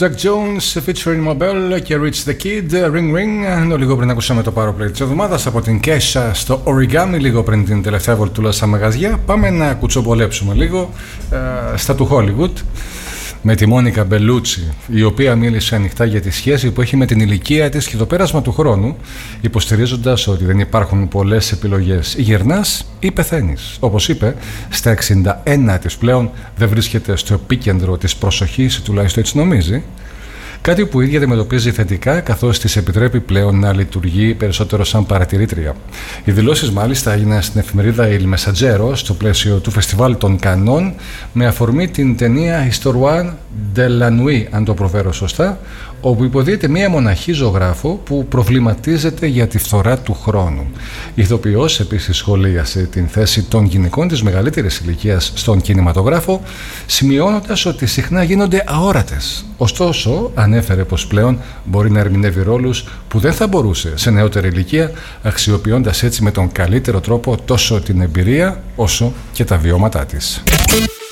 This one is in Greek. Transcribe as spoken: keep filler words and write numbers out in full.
Jack Jones featuring Mabel και Rich the Kid, Ring Ring. Ενώ λίγο πριν ακούσαμε το Powerplay της εβδομάδας από την Kesha στο Origami, λίγο πριν την τελευταία βολτούλα στα μαγαζιά. Πάμε να κουτσομπολέψουμε λίγο ε, στα του Hollywood με τη Μόνικα Μπελούτσι, η οποία μίλησε ανοιχτά για τη σχέση που έχει με την ηλικία της και το πέρασμα του χρόνου, υποστηρίζοντας ότι δεν υπάρχουν πολλές επιλογές, ή γερνάς ή πεθαίνεις. Όπως είπε, στα εξήντα ένα της πλέον δεν βρίσκεται στο επίκεντρο της προσοχής, τουλάχιστον έτσι νομίζει. Κάτι που η ίδια αντιμετωπίζει θετικά, καθώς της επιτρέπει πλέον να λειτουργεί περισσότερο σαν παρατηρήτρια. Οι δηλώσεις μάλιστα έγιναν στην εφημερίδα Il Messaggero στο πλαίσιο του φεστιβάλ των Κανών, με αφορμή την ταινία Histoire de la Nuit, αν το προφέρω σωστά, όπου υποδίεται μία μοναχή ζωγράφο που προβληματίζεται για τη φθορά του χρόνου. Η ηθοποιός επίσης σχολίασε την θέση των γυναικών της μεγαλύτερης ηλικίας στον κινηματογράφο, σημειώνοντας ότι συχνά γίνονται αόρατες. Ωστόσο, ανέφερε πως πλέον μπορεί να ερμηνεύει ρόλους που δεν θα μπορούσε σε νεότερη ηλικία, αξιοποιώντας έτσι με τον καλύτερο τρόπο τόσο την εμπειρία όσο και τα βιώματά της.